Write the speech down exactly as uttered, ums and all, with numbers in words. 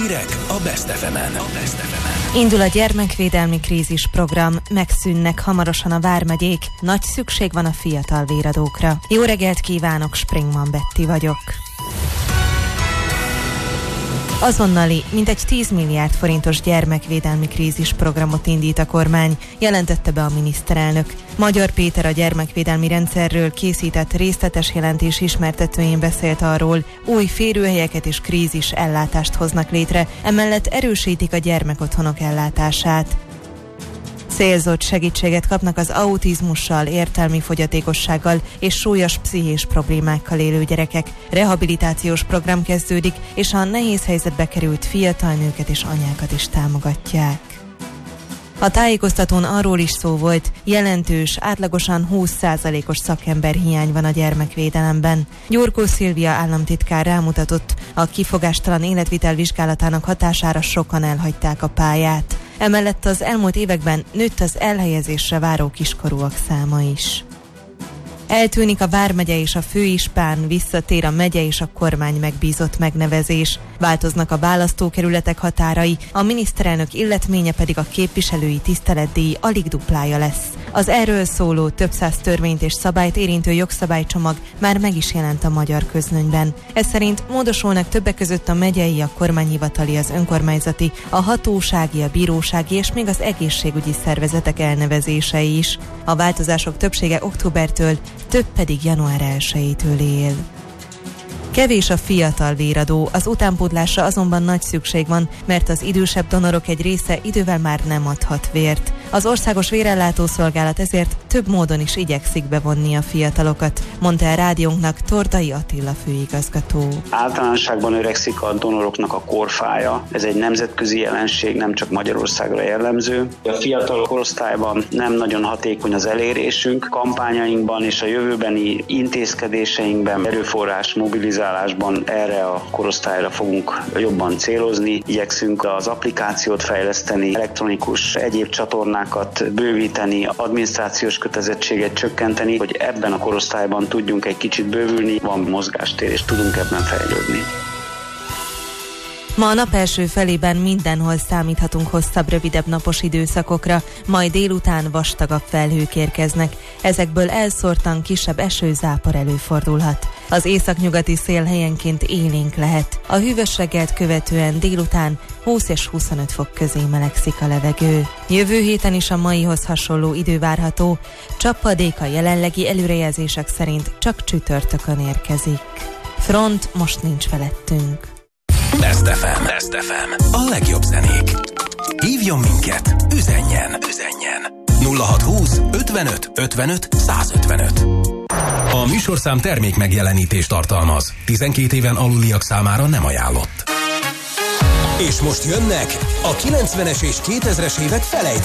Hírek a Best ef emen. Indul a gyermekvédelmi krízisprogram, megszűnnek hamarosan a vármegyék, nagy szükség van a fiatal véradókra. Jó reggelt kívánok, Springman Betty vagyok. Azonnali, mintegy tíz milliárd forintos gyermekvédelmi krízisprogramot indít a kormány, jelentette be a miniszterelnök. Magyar Péter a gyermekvédelmi rendszerről készített részletes jelentés ismertetőjén beszélt arról, új férőhelyeket és krízis ellátást hoznak létre, emellett erősítik a gyermekotthonok ellátását. Célzott segítséget kapnak az autizmussal, értelmi fogyatékossággal és súlyos pszichés problémákkal élő gyerekek. Rehabilitációs program kezdődik, és a nehéz helyzetbe került fiatal nőket és anyákat is támogatják. A tájékoztatón arról is szó volt, jelentős, átlagosan húsz százalékos szakemberhiány van a gyermekvédelemben. Gyurkó Szilvia államtitkár rámutatott, a kifogástalan életvitel vizsgálatának hatására sokan elhagyták a pályát. Emellett az elmúlt években nőtt az elhelyezésre váró kiskorúak száma is. Eltűnik a vármegye és a főispán, visszatér a megye és a kormány megbízott megnevezés. Változnak a választókerületek határai, a miniszterelnök illetménye pedig a képviselői tiszteletdíj alig duplája lesz. Az erről szóló több száz törvényt és szabályt érintő jogszabálycsomag már meg is jelent a magyar közlönyben. Ez szerint módosulnak többek között a megyei, a kormányhivatali, az önkormányzati, a hatósági, a bírósági és még az egészségügyi szervezetek elnevezései is. A változások többsége októbertől, több pedig január elsejétől él. Kevés a fiatal véradó, az utánpótlásra azonban nagy szükség van, mert az idősebb donorok egy része idővel már nem adhat vért. Az Országos Vérellátó Szolgálat ezért több módon is igyekszik bevonni a fiatalokat, mondta el rádiónknak Tordai Attila főigazgató. Általánosságban öregszik a donoroknak a korfája, ez egy nemzetközi jelenség, nem csak Magyarországra jellemző. A fiatal korosztályban nem nagyon hatékony az elérésünk, kampányainkban és a jövőbeni intézkedéseinkben, erőforrás mobilizálásban erre a korosztályra fogunk jobban célozni. Igyekszünk az applikációt fejleszteni, elektronikus egyéb csatornákat bővíteni, adminisztrációs kötelezettséget csökkenteni, hogy ebben a korosztályban tudjunk egy kicsit bővülni, van mozgástér és tudunk ebben fejlődni. Ma a nap első felében mindenhol számíthatunk hosszabb, rövidebb napos időszakokra, majd délután vastagabb felhők érkeznek. Ezekből elszórtan kisebb esőzápor előfordulhat. Az északnyugati szél helyenként élénk lehet. A hűvös reggelt követően délután húsz és huszonöt fok közé melegszik a levegő. Jövő héten is a maihoz hasonló idő várható. Csapadék a jelenlegi előrejelzések szerint csak csütörtökön érkezik. Front most nincs felettünk. Best ef em. Best ef em. A legjobb zenék. Hívjon minket, üzenjen, üzenjen. nulla hat húsz ötvenöt ötvenöt százötvenöt. A műsorszám termék megjelenítést tartalmaz. tizenkét éven aluliak számára nem ajánlott. És most jönnek a kilencvenes és kétezres évek felejtő